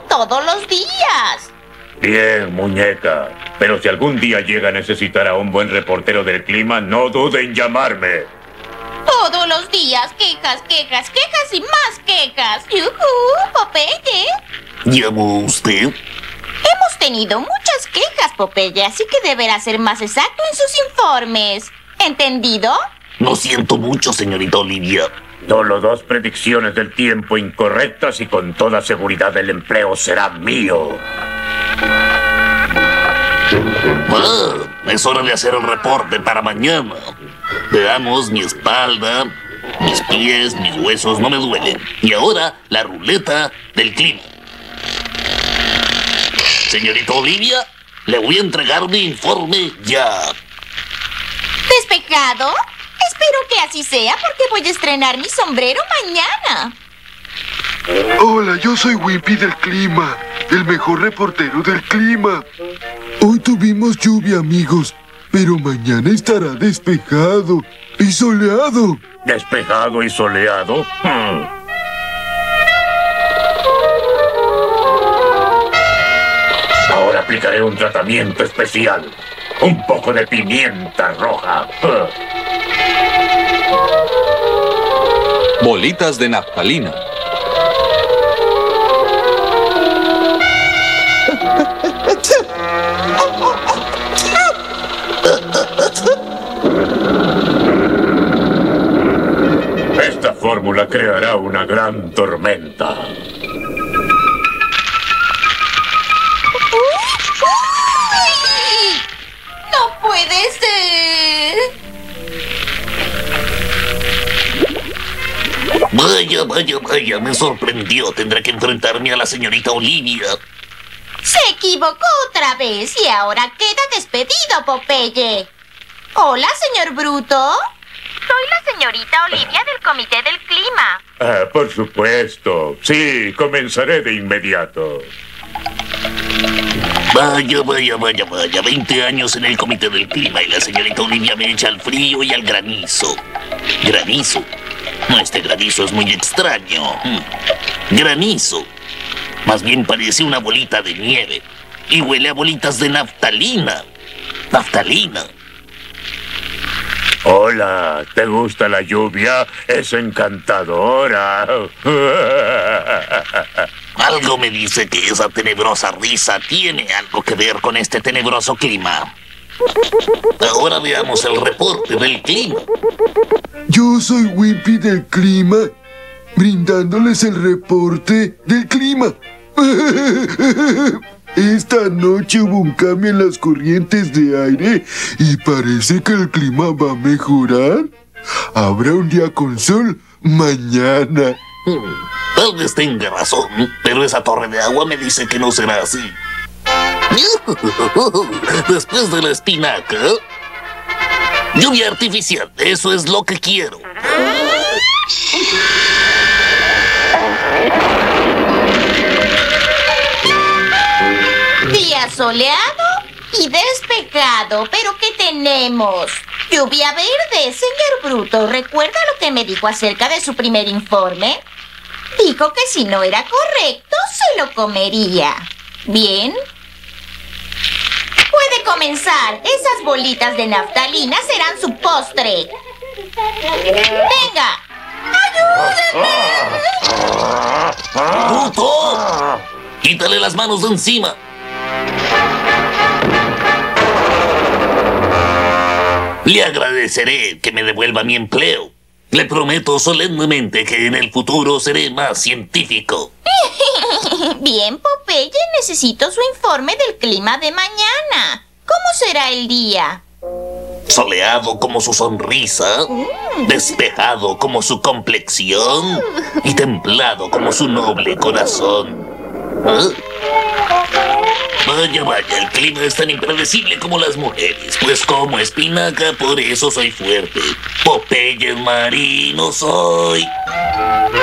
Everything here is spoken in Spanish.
todos los días. Bien, muñeca. Pero si algún día llega a necesitar a un buen reportero del clima, no dude en llamarme. Todos los días, quejas, quejas, quejas y más quejas. ¡Yujú, Popeye! ¿Llamó usted? Hemos tenido muchas quejas, Popeye, así que deberá ser más exacto en sus informes. ¿Entendido? Lo siento mucho, señorita Olivia. Solo 2 predicciones del tiempo incorrectas y con toda seguridad el empleo será mío. Es hora de hacer el reporte para mañana. Veamos, mi espalda, mis pies, mis huesos no me duelen. Y ahora, la ruleta del clima. Señorita Olivia, le voy a entregar mi informe ya. ¿Despejado? Espero que así sea porque voy a estrenar mi sombrero mañana. Hola, yo soy Wimpy del clima, el mejor reportero del clima. Hoy tuvimos lluvia, amigos, pero mañana estará despejado y soleado. ¿Despejado y soleado? Ahora aplicaré un tratamiento especial. Un poco de pimienta roja. Bolitas de naftalina. Esta fórmula creará una gran tormenta. ¡Uy! ¡No puede ser! Vaya, me sorprendió. Tendré que enfrentarme a la señorita Olivia. Se equivocó otra vez y ahora queda despedido, Popeye. Hola, señor Bruto. Soy la señorita Olivia del Comité del Clima. Por supuesto. Sí, comenzaré de inmediato. Vaya. 20 años en el Comité del Clima y la señorita Olivia me echa al frío y al granizo. ¿Granizo? No, este granizo es muy extraño. Granizo. Más bien parece una bolita de nieve. Y huele a bolitas de naftalina. Naftalina. Hola, ¿te gusta la lluvia? Es encantadora. Algo me dice que esa tenebrosa risa tiene algo que ver con este tenebroso clima. Ahora veamos el reporte del clima. Yo soy Wimpy del clima, brindándoles el reporte del clima. Esta noche hubo un cambio en las corrientes de aire y parece que el clima va a mejorar. Habrá un día con sol mañana. Tal vez tenga razón, pero esa torre de agua me dice que no será así. Después de la espinaca, lluvia artificial, eso es lo que quiero. Día soleado y despejado, pero ¿qué tenemos? Lluvia verde, señor Bruto. ¿Recuerda lo que me dijo acerca de su primer informe? Dijo que si no era correcto, se lo comería. ¿Bien? Puede comenzar. Esas bolitas de naftalina serán su postre. ¡Venga! ¡Ayúdenme! ¡Bruto! ¡Quítale las manos de encima! Le agradeceré que me devuelva mi empleo. Le prometo solemnemente que en el futuro seré más científico. Bien, Popeye, necesito su informe del clima de mañana. ¿Cómo será el día? Soleado como su sonrisa, despejado como su complexión y templado como su noble corazón. Vaya, el clima es tan impredecible como las mujeres. Pues como espinaca, por eso soy fuerte. Popeye marino soy.